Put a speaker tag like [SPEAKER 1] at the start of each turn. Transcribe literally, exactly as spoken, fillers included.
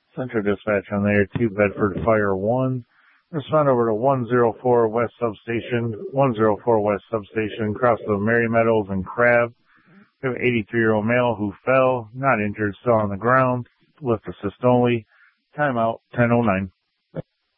[SPEAKER 1] Central Dispatch on there, two Bedford Fire one. Respond over to one oh four West Substation, one oh four West Substation, across the Mary Meadows and Crab. We have an eighty-three-year-old male who fell, not injured, still on the ground. Lift assist only. Timeout, ten oh nine.